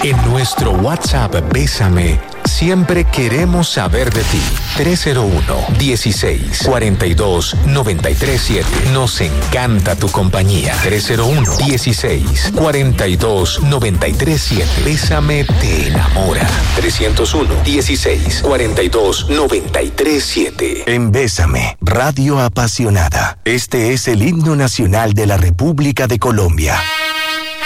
En nuestro WhatsApp Bésame, siempre queremos saber de ti. 301-16-42-937. Nos encanta tu compañía. 301-16-42-937. Bésame te enamora. 301-16-42-937. En Bésame, Radio Apasionada. Este es el himno nacional de la República de Colombia.